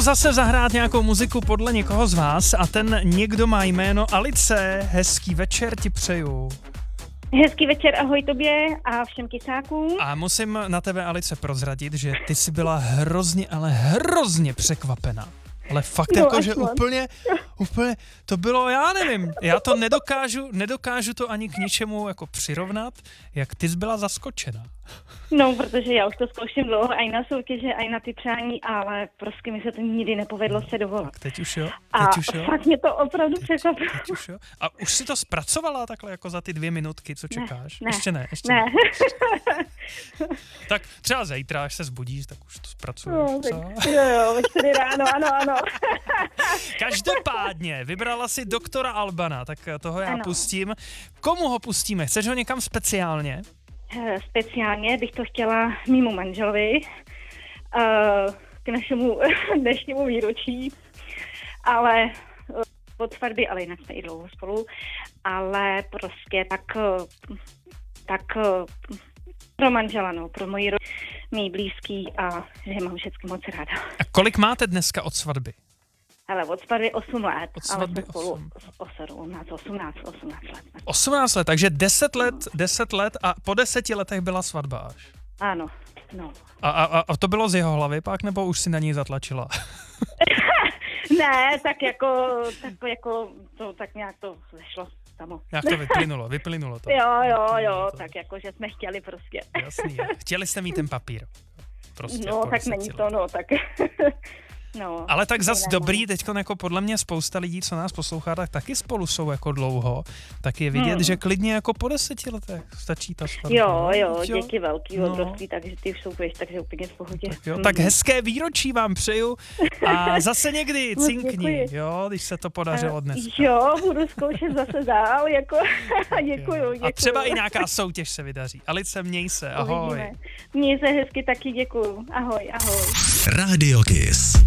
zase zahrát nějakou muziku podle někoho z vás a ten někdo má jméno Alice. Hezký večer ti přeju. Hezký večer, ahoj tobě a všem kysákům. A musím na tebe, Alice, prozradit, že ty jsi byla hrozně, ale hrozně překvapená. Ale fakt no, jako, že úplně, to bylo, já nevím, já to nedokážu to ani k ničemu jako přirovnat, jak ty jsi byla zaskočená. No, protože já už to zkouším dlouho, aj na soutěže, aj na ty přání, ale prostě mi se to nikdy nepovedlo se dovolat. Tak teď už jo? A fakt mě to opravdu překvapilo. Teď už jo? A už si to zpracovala takhle jako za ty 2 minutky, co čekáš? Ne, ještě ne. Tak třeba zítra, až se zbudíš, tak už to zpracuješ, no, co? Jo, večery ráno, ano. Každopádně, vybrala si doktora Albana, tak toho já pustím. Komu ho pustíme? Chceš ho někam speciálně? Speciálně bych to chtěla mému manželovi k našemu dnešnímu výročí, ale od svatby, ale jinak jsme i dlouho spolu, ale prostě tak pro manžela, no, pro moji mý blízký a že mám všechny moc ráda. A kolik máte dneska od svatby? Hele, od svatby 8 let, od svatby ale spolu 18 let. 18 let, takže 10 let a po 10 letech byla svatba až. Ano, no. A to bylo z jeho hlavy pak, nebo už si na něj zatlačila? Ne, tak nějak to zešlo samo. Jak to vyplynulo to. Jo, tak jako, že jsme chtěli prostě. Jasný, chtěli jste mít ten papír. Prostě no, tak není to, no, tak... No, ale tak zas dobrý, teďko jako podle mě spousta lidí, co nás poslouchá, tak taky spolu jsou jako dlouho, tak je vidět, že klidně jako po 10 letech stačí ta svatba. Jo, děti velký obrovský, takže ty už jsou takže úplně v pohodě. Tak hezké výročí vám přeju a zase někdy cinkni, jo, když se to podařilo dnes. Jo, budu zkoušet zase dál, jako děkuju. A třeba i nějaká soutěž se vydaří. Alice, měj se, ahoj. Měj se hezky, taky děkuju. Ahoj. Radio Kiss.